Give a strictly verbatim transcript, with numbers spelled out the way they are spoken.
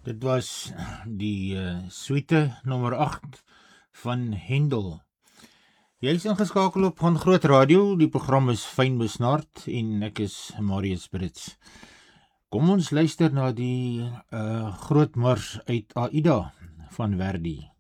Dit was die uh, suite nummer agt van Handel. Jy is ingeskakel op Van Groot Radio, die program is Fyn Besnaard en ek is Marius Brits. Kom ons luister na die uh, groot mars uit Aida van Verdi.